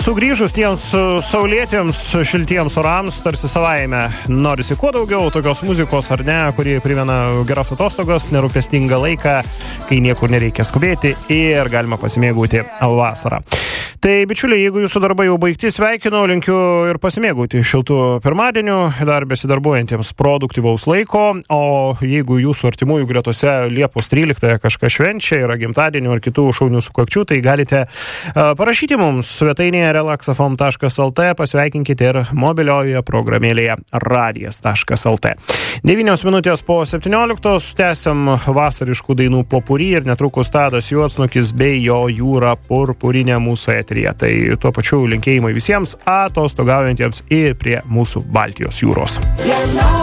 Sugrįžus tiems saulėtiems, šiltiems orams, tarsi savaime norisi kuo daugiau tokios muzikos, ar ne, kuri primena geras atostogas, nerūpestingą laiką, kai niekur nereikia skubėti ir galima pasimėgauti vasarą. Tai, bičiuliai, jeigu jūsų darbai jau baigti, sveikinu, linkiu ir pasimėgauti šiltų pirmadienių, dar besidarbuojantiems produktyvaus laiko, o jeigu jūsų artimųjų gretose Liepos 13 kažką švenčia, yra gimtadienių ar kitų šaunių sukakčių, tai galite parašyti mums svetainėje relaxafm.lt, pasveikinkite ir mobiliojoje programėlėje radijas.lt. 9 minutės po 17, tęsiam vasariškų dainų popurį ir netrukus Tadas Juodsnukis bei jo jūra purpurinė mūsų eteryje. Tai tuo pačiu linkėjimai visiems atostogaujantiems ir prie mūsų Baltijos jūros.